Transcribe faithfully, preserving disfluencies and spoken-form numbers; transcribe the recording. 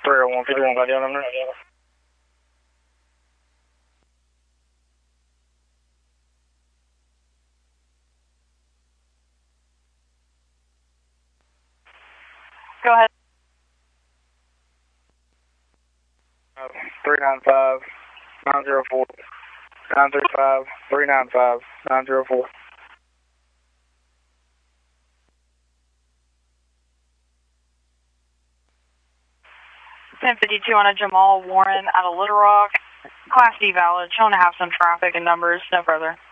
three oh one, fifty-one by the number. Go ahead. Uh, three nine five, nine zero four, nine three five, three nine five, nine zero four. ten fifty-two on a Jamal Warren out of Little Rock. Class D valid, showing to have some traffic and numbers, no further.